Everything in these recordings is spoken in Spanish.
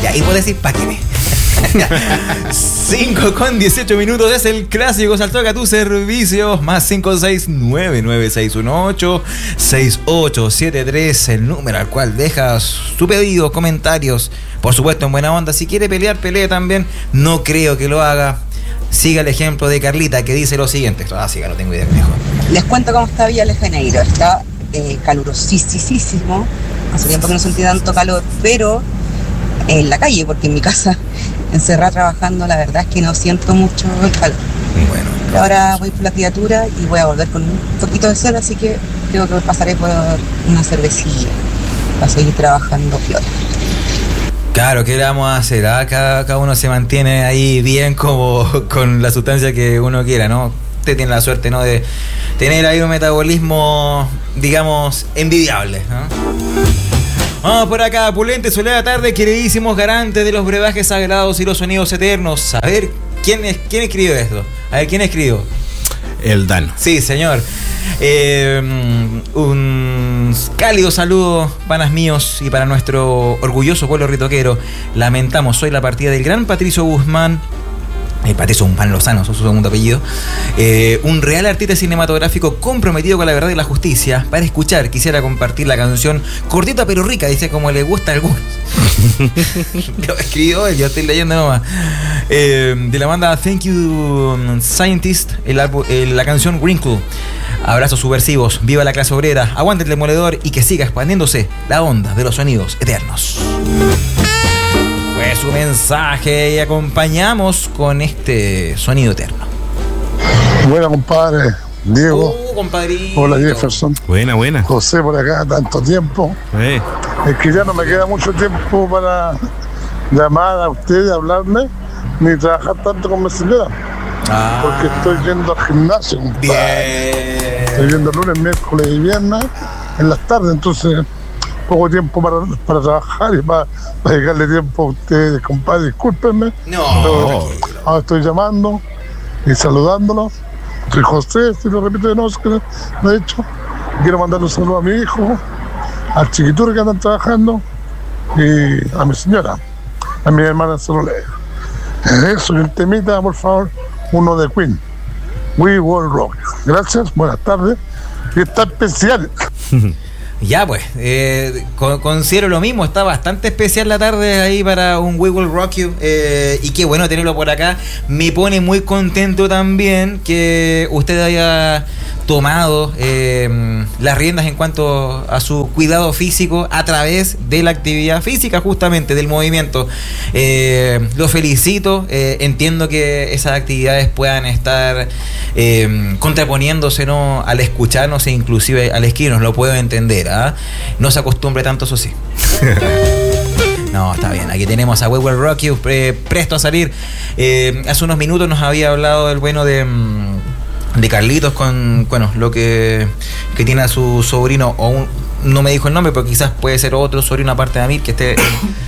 ahí puedo decir páqueme. 5:18 es el clásico Saltoca a tu servicio. Más 56996186873, el número al cual dejas tu pedido, comentarios, por supuesto en buena onda. Si quiere pelear, pelee también. No creo que lo haga. Siga el ejemplo de Carlita, que dice lo siguiente. Sí, no tengo idea, mejor. Les cuento cómo está Villa de Janeiro. Está calurosísimo. Hace tiempo que no sentí tanto calor, pero en la calle, porque en mi casa, encerrada trabajando, la verdad es que no siento mucho el calor. Bueno. Ahora voy por la criatura y voy a volver con un poquito de sol, así que creo que pasaré por una cervecilla para seguir trabajando flores. Claro, ¿qué le vamos a hacer? Cada uno se mantiene ahí bien como con la sustancia que uno quiera, ¿no? Usted tiene la suerte, ¿no?, de tener ahí un metabolismo, digamos, envidiable, ¿no? Vamos por acá, Pulente, soleada tarde, queridísimos garantes de los brebajes sagrados y los sonidos eternos. A ver, ¿quién escribió esto? A ver, ¿quién escribió? El Dano. Sí, señor. Un cálido saludo, panas míos, y para nuestro orgulloso pueblo ritoquero. Lamentamos hoy la partida del gran Patricio Guzmán. Patricio Guzmán Lozano, su segundo apellido. Un real artista cinematográfico comprometido con la verdad y la justicia. Para escuchar, quisiera compartir la canción cortita pero rica, dice, como le gusta a algunos. Lo escribió él, yo estoy leyendo nomás. De la banda Thank You Scientist, la canción Wrinkle. Abrazos subversivos, viva la clase obrera, aguante el demoledor y que siga expandiéndose la onda de los sonidos eternos. Fue su mensaje y acompañamos con este sonido eterno. Buena, compadre. Diego. Compadrito. Hola, Jefferson. Buena. José por acá, tanto tiempo. Es que ya no me queda mucho tiempo para llamar a ustedes, hablarme, ni trabajar tanto con mi señora. Porque estoy yendo al gimnasio, compadre. Bien. Estoy yendo lunes, miércoles y viernes en las tardes, entonces poco tiempo para trabajar y para dedicarle tiempo a ustedes, compadre. Discúlpenme. No. Ahora estoy llamando y saludándolos. Soy José, si lo repito de nuevo, que lo he hecho. Quiero mandarle un saludo a mi hijo, al chiquitur que andan trabajando y a mi señora, a mi hermana se lo leo. Eso, y un temita, por favor, uno de Queen, We Will Rock. Gracias, buenas tardes. Y está especial. Ya pues, considero lo mismo, está bastante especial la tarde ahí para un We Will Rock You, y qué bueno tenerlo por acá. Me pone muy contento también que usted haya tomado las riendas en cuanto a su cuidado físico a través de la actividad física, justamente del movimiento. Lo felicito, entiendo que esas actividades puedan estar contraponiéndose, ¿no?, al escucharnos e inclusive al escribirnos, lo puedo entender. No se acostumbre tanto, eso sí. No, está bien. Aquí tenemos a We Will Rock You, presto a salir. Hace unos minutos nos había hablado el bueno de Carlitos con, bueno, lo que tiene a su sobrino, no me dijo el nombre, pero quizás puede ser otro sobrino aparte de Amir que esté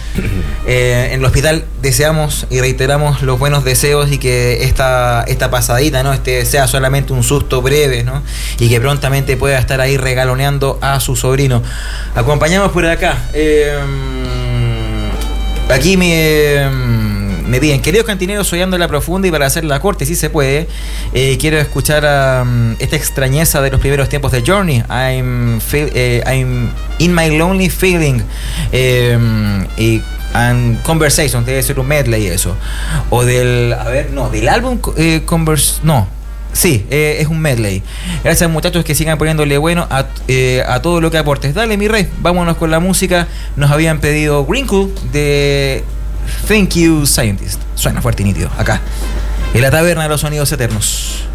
en el hospital. Deseamos y reiteramos los buenos deseos y que esta pasadita, ¿no?, sea solamente un susto breve, ¿no?, y que prontamente pueda estar ahí regaloneando a su sobrino. Acompañamos por acá. Aquí me piden, queridos cantineros, soy Ando en la Profunda, y para hacer la corte, si se puede, quiero escuchar esta extrañeza de los primeros tiempos de Journey, I'm in my lonely feeling, and Conversation, debe ser un medley eso, o del álbum Sí, es un medley. Gracias, muchachos, que sigan poniéndole bueno a todo lo que aportes. Dale, mi rey, vámonos con la música. Nos habían pedido Wrinkle de Thank You Scientist. Suena fuerte y nítido acá en la taberna de los sonidos eternos.